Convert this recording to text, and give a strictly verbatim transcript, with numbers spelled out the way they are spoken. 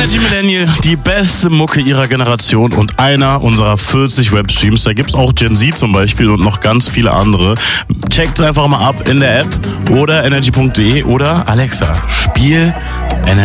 Energy Millennial, die beste Mucke ihrer Generation und einer unserer vierzig Webstreams. Da gibt's auch Gen Z zum Beispiel und noch ganz viele andere. Checkt's einfach mal ab in der App oder energy punkt de oder Alexa, spiel Energy.